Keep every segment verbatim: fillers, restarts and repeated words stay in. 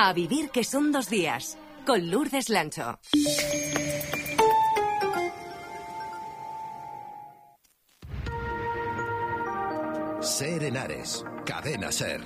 A vivir que son dos días, con Lourdes Lancho. Ser Henares, Cadena Ser.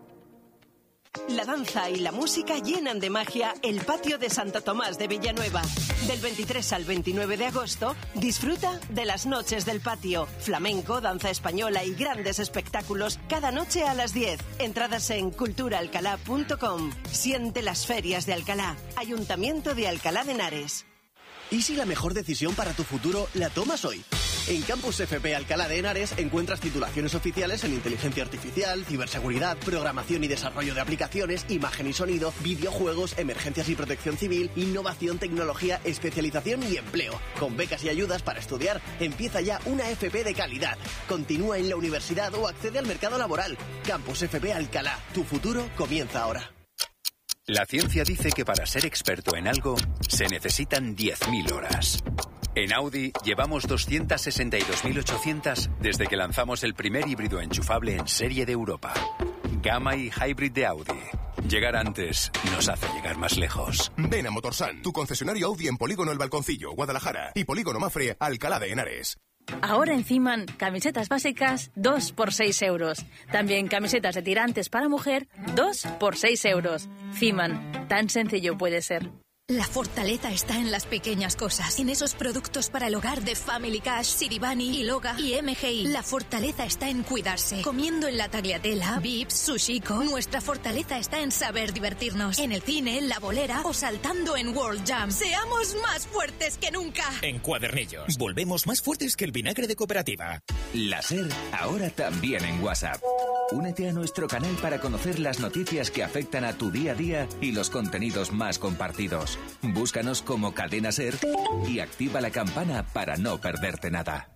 La danza y la música llenan de magia el patio de Santo Tomás de Villanueva. Del veintitrés al veintinueve de agosto, disfruta de las noches del patio. Flamenco, danza española y grandes espectáculos cada noche a las diez. Entradas en cultura alcalá punto com. Siente las ferias de Alcalá. Ayuntamiento de Alcalá de Henares. ¿Y si la mejor decisión para tu futuro la tomas hoy? En Campus F P Alcalá de Henares encuentras titulaciones oficiales en inteligencia artificial, ciberseguridad, programación y desarrollo de aplicaciones, imagen y sonido, videojuegos, emergencias y protección civil, innovación, tecnología, especialización y empleo. Con becas y ayudas para estudiar, empieza ya una F P de calidad. Continúa en la universidad o accede al mercado laboral. Campus F P Alcalá. Tu futuro comienza ahora. La ciencia dice que para ser experto en algo se necesitan diez mil horas. En Audi llevamos doscientas sesenta y dos mil ochocientas desde que lanzamos el primer híbrido enchufable en serie de Europa. Gamma y Hybrid de Audi. Llegar antes nos hace llegar más lejos. Ven a Motorsan, tu concesionario Audi en Polígono El Balconcillo, Guadalajara, y Polígono Mafre, Alcalá de Henares. Ahora en Ciman, camisetas básicas, dos por seis euros. También camisetas de tirantes para mujer, dos por seis euros. Ciman, tan sencillo puede ser. La fortaleza está en las pequeñas cosas, en esos productos para el hogar de Family Cash, Siribani, Iloga y M G I. La fortaleza está en cuidarse, comiendo en la Tagliatella, Vips, Sushiko. Nuestra fortaleza está en saber divertirnos, en el cine, en la bolera o saltando en World Jam. ¡Seamos más fuertes que nunca! En Cuadernillos, volvemos más fuertes que el vinagre de cooperativa. La Ser, ahora también en WhatsApp. Únete a nuestro canal para conocer las noticias que afectan a tu día a día y los contenidos más compartidos. Búscanos como Cadena Ser y activa la campana para no perderte nada.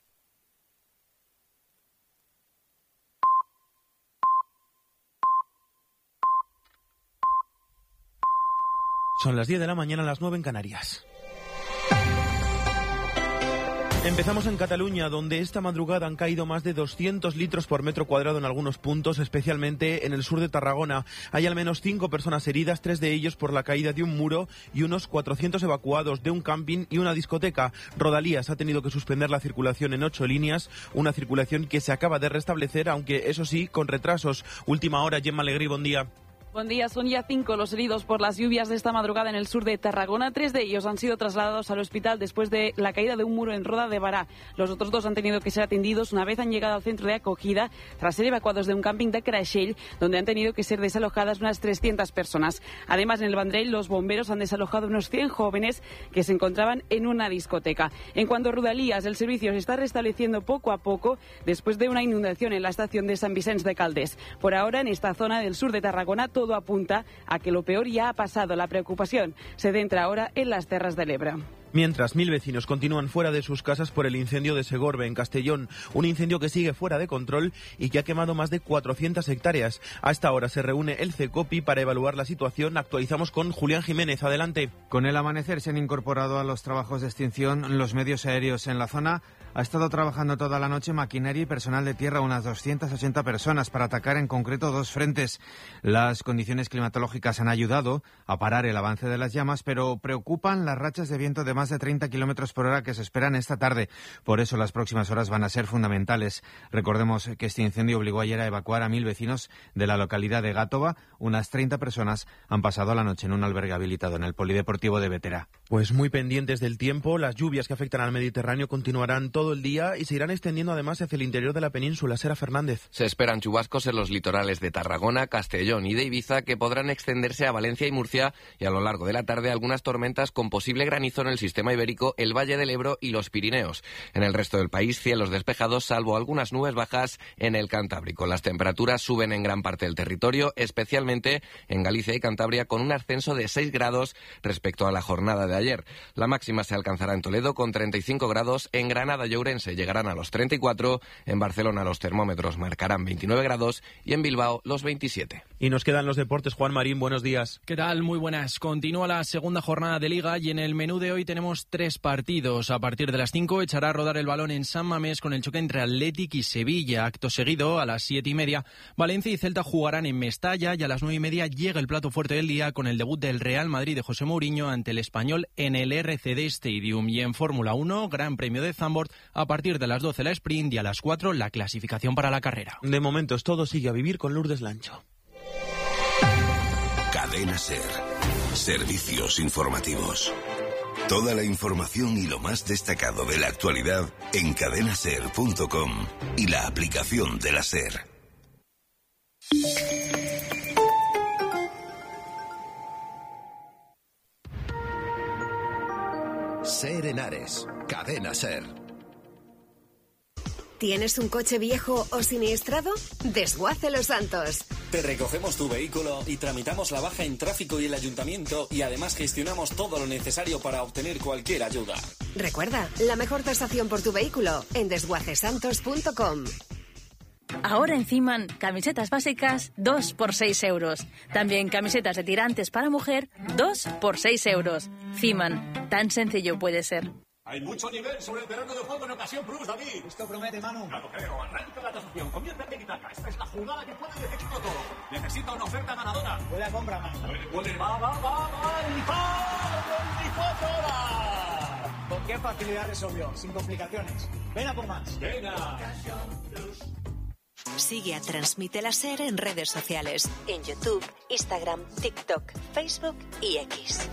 Son las diez de la mañana, las nueve en Canarias. Empezamos en Cataluña, donde esta madrugada han caído más de doscientos litros por metro cuadrado en algunos puntos, especialmente en el sur de Tarragona. Hay al menos cinco personas heridas, tres de ellos por la caída de un muro y unos cuatrocientos evacuados de un camping y una discoteca. Rodalías ha tenido que suspender la circulación en ocho líneas, una circulación que se acaba de restablecer, aunque eso sí, con retrasos. Última hora, Gemma Alegrí, buen día. Buen día, son ya cinco los heridos por las lluvias de esta madrugada en el sur de Tarragona. Tres de ellos han sido trasladados al hospital después de la caída de un muro en Roda de Bará. Los otros dos han tenido que ser atendidos una vez han llegado al centro de acogida tras ser evacuados de un camping de Creixell, donde han tenido que ser desalojadas unas trescientas personas. Además, en el Vendrell, los bomberos han desalojado unos cien jóvenes que se encontraban en una discoteca. En cuanto a Rodalías, el servicio se está restableciendo poco a poco después de una inundación en la estación de Sant Vicenç de Calders. Por ahora, en esta zona del sur de Tarragona, todo apunta a que lo peor ya ha pasado. La preocupación se centra ahora en las Terras de l'Ebre. Mientras, mil vecinos continúan fuera de sus casas por el incendio de Segorbe, en Castellón. Un incendio que sigue fuera de control y que ha quemado más de cuatrocientas hectáreas. A esta hora se reúne el CECOPI para evaluar la situación. Actualizamos con Julián Jiménez. Adelante. Con el amanecer se han incorporado a los trabajos de extinción los medios aéreos en la zona. Ha estado trabajando toda la noche maquinaria y personal de tierra, unas doscientas ochenta personas, para atacar en concreto dos frentes. Las condiciones climatológicas han ayudado a parar el avance de las llamas, pero preocupan las rachas de viento de más de treinta kilómetros por hora que se esperan esta tarde. Por eso las próximas horas van a ser fundamentales. Recordemos que este incendio obligó ayer a evacuar a mil vecinos de la localidad de Gátova. Unas treinta personas han pasado la noche en un albergue habilitado en el Polideportivo de Vetera. Pues muy pendientes del tiempo. Las lluvias que afectan al Mediterráneo continuarán todo el día y se irán extendiendo además hacia el interior de la península. Sera Fernández. Se esperan chubascos en los litorales de Tarragona, Castellón y de Ibiza que podrán extenderse a Valencia y Murcia, y a lo largo de la tarde algunas tormentas con posible granizo en el sistema ibérico, el Valle del Ebro y los Pirineos. En el resto del país, cielos despejados, salvo algunas nubes bajas en el Cantábrico. Las temperaturas suben en gran parte del territorio, especialmente en Galicia y Cantabria, con un ascenso de seis grados respecto a la jornada de ayer. La máxima se alcanzará en Toledo con treinta y cinco grados, en Granada y Ourense llegarán a los treinta y cuatro, en Barcelona los termómetros marcarán veintinueve grados y en Bilbao los veintisiete. Y nos quedan los deportes. Juan Marín, buenos días. ¿Qué tal? Muy buenas. Continúa la segunda jornada de Liga y en el menú de hoy tenemos tenemos tres partidos. A partir de las cinco echará a rodar el balón en San Mamés con el choque entre Athletic y Sevilla. Acto seguido, a las siete y media, Valencia y Celta jugarán en Mestalla y a las nueve y media llega el plato fuerte del día con el debut del Real Madrid de José Mourinho ante el Español en el R C D Stadium. Y en Fórmula uno, Gran Premio de Zandvoort, a partir de las doce la sprint y a las cuatro la clasificación para la carrera. De momento es todo, sigue a vivir con Lourdes Lancho. Cadena SER. Servicios informativos. Toda la información y lo más destacado de la actualidad en cadena ser punto com y la aplicación de la SER. SER en Ares. Cadena SER. ¿Tienes un coche viejo o siniestrado? Desguace Los Santos. Te recogemos tu vehículo y tramitamos la baja en tráfico y el ayuntamiento y además gestionamos todo lo necesario para obtener cualquier ayuda. Recuerda, la mejor tasación por tu vehículo en desguace santos punto com. Ahora en Fiman, camisetas básicas dos por seis euros. También camisetas de tirantes para mujer dos por seis euros. Fiman, tan sencillo puede ser. Hay mucho nivel sobre el terreno de juego en ocasión Plus, David. Esto promete, Manu. Claro, creo. Arranca la tasación. Conviértete en Itaca. Esta es la jugada que puede decirlo todo. Necesita una oferta ganadora. Buena compra, Manu. Puede, va, va, va, va. veinticuatro horas. ¿Con qué facilidad resolvió? Sin complicaciones. Ven a por más. Ven a... Sigue a Transmite la SER en redes sociales. En YouTube, Instagram, TikTok, Facebook y X.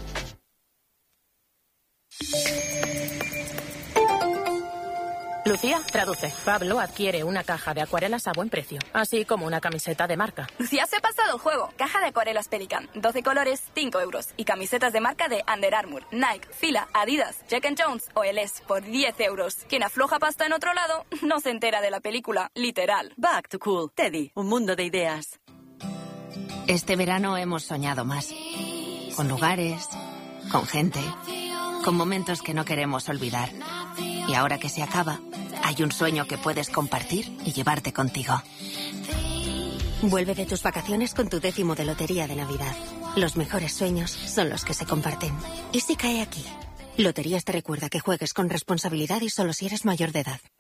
Lucía, traduce. Pablo adquiere una caja de acuarelas a buen precio, así como una camiseta de marca. Lucía se ha pasado el juego. Caja de acuarelas Pelican, doce colores, cinco euros. Y camisetas de marca de Under Armour, Nike, Fila, Adidas, Jack and Jones o L S por diez euros. Quien afloja pasta en otro lado no se entera de la película, literal. Back to Cool, Teddy, un mundo de ideas. Este verano hemos soñado más. Con lugares, con gente, con momentos que no queremos olvidar. Y ahora que se acaba, hay un sueño que puedes compartir y llevarte contigo. Vuelve de tus vacaciones con tu décimo de lotería de Navidad. Los mejores sueños son los que se comparten. ¿Y si cae aquí? Loterías te recuerda que juegues con responsabilidad y solo si eres mayor de edad.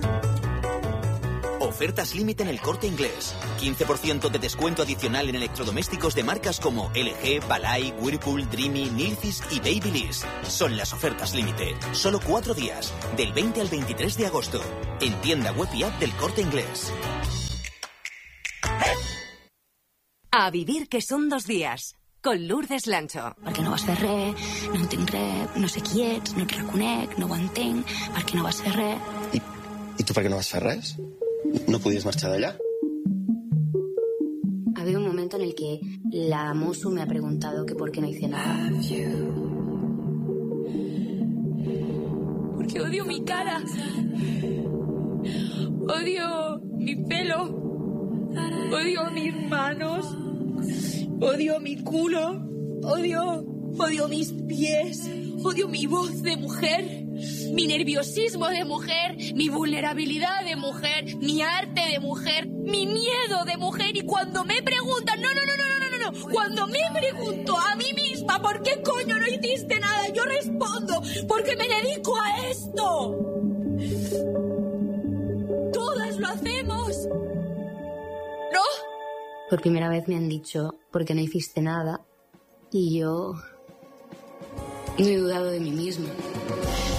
Ofertas límite en El Corte Inglés. quince por ciento de descuento adicional en electrodomésticos de marcas como L G, Balay, Whirlpool, Dreamy, Nilfisk y Babyliss. Son las ofertas límite. Solo cuatro días, del veinte al veintitrés de agosto. En tienda web y app del Corte Inglés. A vivir que son dos días. Con Lourdes Lancho. Perquè no vas fer res, no entenc res, no sé qui ets, no et reconec, no ho entenc, perquè no vas fer res. I, i tu per què no vas fer res? ¿No pudieras marchar de allá? Había un momento en el que la Mosu me ha preguntado que por qué no hice nada. Porque odio mi cara. Odio mi pelo. Odio mis manos. Odio mi culo. Odio, odio mis pies. Odio mi voz de mujer. Mi nerviosismo de mujer, mi vulnerabilidad de mujer, mi arte de mujer, mi miedo de mujer. Y cuando me preguntan, no, no, no, no, no, no, no, cuando me pregunto a mí misma por qué coño no hiciste nada, yo respondo, porque me dedico a esto. Todas lo hacemos, ¿no? Por primera vez me han dicho, ¿por qué no hiciste nada? Y yo no he dudado de mí misma.